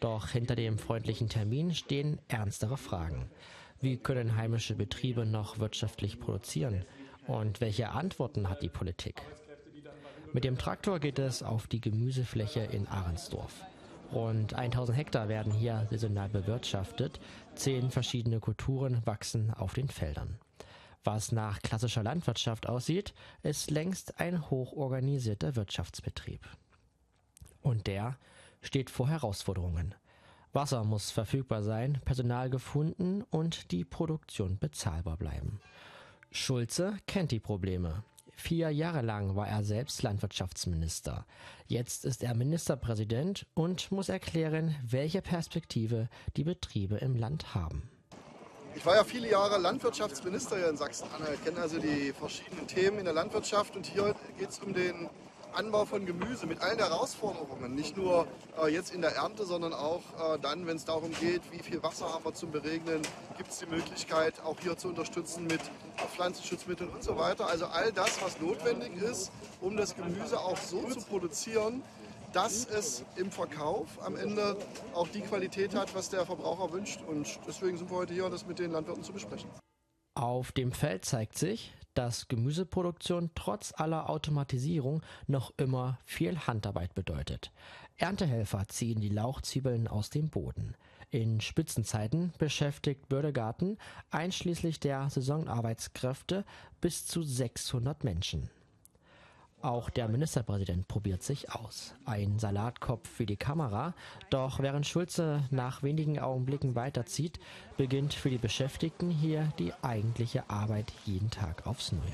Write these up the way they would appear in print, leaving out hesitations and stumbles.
Doch hinter dem freundlichen Termin stehen ernstere Fragen. Wie können heimische Betriebe noch wirtschaftlich produzieren? Und welche Antworten hat die Politik? Mit dem Traktor geht es auf die Gemüsefläche in Ahrensdorf. Rund 1000 Hektar werden hier saisonal bewirtschaftet. 10 verschiedene Kulturen wachsen auf den Feldern. Was nach klassischer Landwirtschaft aussieht, ist längst ein hochorganisierter Wirtschaftsbetrieb. Und der steht vor Herausforderungen. Wasser muss verfügbar sein, Personal gefunden und die Produktion bezahlbar bleiben. Schulze kennt die Probleme. 4 Jahre lang war er selbst Landwirtschaftsminister. Jetzt ist er Ministerpräsident und muss erklären, welche Perspektive die Betriebe im Land haben. Ich war ja viele Jahre Landwirtschaftsminister hier in Sachsen-Anhalt, kenne also die verschiedenen Themen in der Landwirtschaft und hier geht es um den Anbau von Gemüse mit allen Herausforderungen, nicht nur jetzt in der Ernte, sondern auch dann, wenn es darum geht, wie viel Wasser haben wir zum Beregnen, gibt es die Möglichkeit auch hier zu unterstützen mit Pflanzenschutzmitteln und so weiter. Also all das, was notwendig ist, um das Gemüse auch so zu produzieren, dass es im Verkauf am Ende auch die Qualität hat, was der Verbraucher wünscht. Und deswegen sind wir heute hier, das mit den Landwirten zu besprechen. Auf dem Feld zeigt sich, dass Gemüseproduktion trotz aller Automatisierung noch immer viel Handarbeit bedeutet. Erntehelfer ziehen die Lauchzwiebeln aus dem Boden. In Spitzenzeiten beschäftigt Bördegarten einschließlich der Saisonarbeitskräfte bis zu 600 Menschen. Auch der Ministerpräsident probiert sich aus. Ein Salatkopf für die Kamera, doch während Schulze nach wenigen Augenblicken weiterzieht, beginnt für die Beschäftigten hier die eigentliche Arbeit jeden Tag aufs Neue.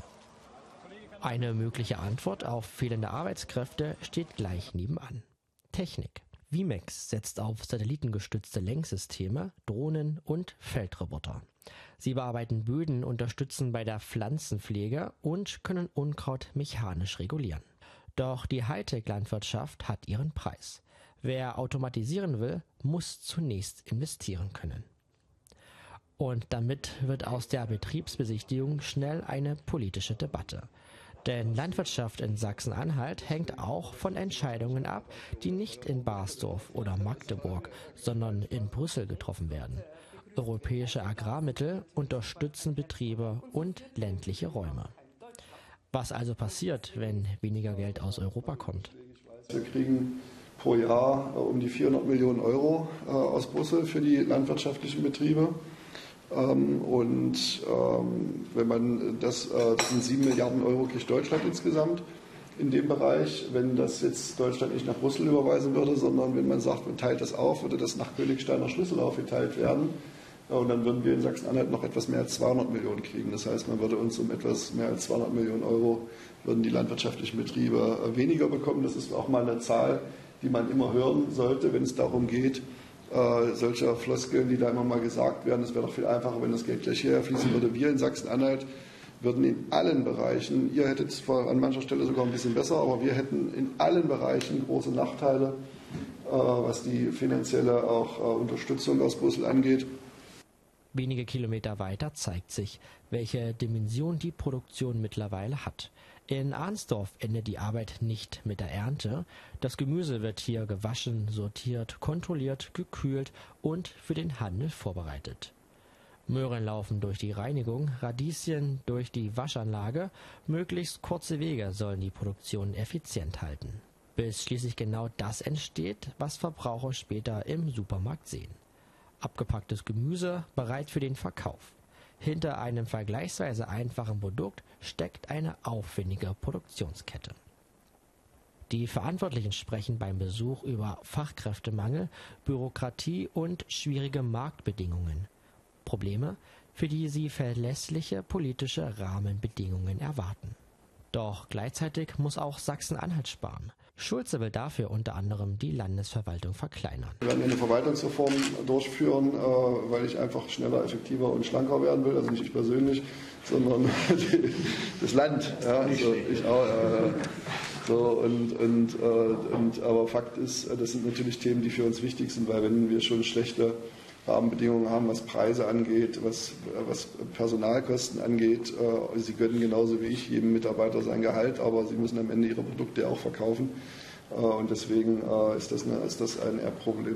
Eine mögliche Antwort auf fehlende Arbeitskräfte steht gleich nebenan. Technik. Vimex setzt auf satellitengestützte Lenksysteme, Drohnen und Feldroboter. Sie bearbeiten Böden, unterstützen bei der Pflanzenpflege und können Unkraut mechanisch regulieren. Doch die Hightech-Landwirtschaft hat ihren Preis. Wer automatisieren will, muss zunächst investieren können. Und damit wird aus der Betriebsbesichtigung schnell eine politische Debatte. Denn Landwirtschaft in Sachsen-Anhalt hängt auch von Entscheidungen ab, die nicht in Barsdorf oder Magdeburg, sondern in Brüssel getroffen werden. Europäische Agrarmittel unterstützen Betriebe und ländliche Räume. Was also passiert, wenn weniger Geld aus Europa kommt? Wir kriegen pro Jahr um die 400 Millionen Euro aus Brüssel für die landwirtschaftlichen Betriebe. Wenn man das sind 7 Milliarden Euro kriegt Deutschland insgesamt in dem Bereich. Wenn das jetzt Deutschland nicht nach Brüssel überweisen würde, sondern wenn man sagt, man teilt das auf, würde das nach Königsteiner Schlüssel aufgeteilt werden. Und dann würden wir in Sachsen-Anhalt noch etwas mehr als 200 Millionen kriegen. Das heißt, man würde uns um etwas mehr als 200 Millionen Euro, würden die landwirtschaftlichen Betriebe weniger bekommen. Das ist auch mal eine Zahl, die man immer hören sollte, wenn es darum geht, solcher Floskeln, die da immer mal gesagt werden, es wäre doch viel einfacher, wenn das Geld gleich hierher fließen würde. Wir in Sachsen-Anhalt würden in allen Bereichen, ihr hättet es an mancher Stelle sogar ein bisschen besser, aber wir hätten in allen Bereichen große Nachteile, was die finanzielle auch Unterstützung aus Brüssel angeht. Wenige Kilometer weiter zeigt sich, welche Dimension die Produktion mittlerweile hat. In Ahrensdorf endet die Arbeit nicht mit der Ernte. Das Gemüse wird hier gewaschen, sortiert, kontrolliert, gekühlt und für den Handel vorbereitet. Möhren laufen durch die Reinigung, Radieschen durch die Waschanlage. Möglichst kurze Wege sollen die Produktion effizient halten. Bis schließlich genau das entsteht, was Verbraucher später im Supermarkt sehen. Abgepacktes Gemüse bereit für den Verkauf. Hinter einem vergleichsweise einfachen Produkt steckt eine aufwendige Produktionskette. Die Verantwortlichen sprechen beim Besuch über Fachkräftemangel, Bürokratie und schwierige Marktbedingungen. Probleme, für die sie verlässliche politische Rahmenbedingungen erwarten. Doch gleichzeitig muss auch Sachsen-Anhalt sparen. Schulze will dafür unter anderem die Landesverwaltung verkleinern. Wir werden eine Verwaltungsreform durchführen, weil ich einfach schneller, effektiver und schlanker werden will. Also nicht ich persönlich, sondern das Land. Ja, also ich auch. Aber Fakt ist, das sind natürlich Themen, die für uns wichtig sind, weil wenn wir schon schlechte Rahmenbedingungen haben, was Preise angeht, was Personalkosten angeht. Sie gönnen genauso wie ich jedem Mitarbeiter sein Gehalt, aber sie müssen am Ende ihre Produkte auch verkaufen. Und deswegen ist das ein eher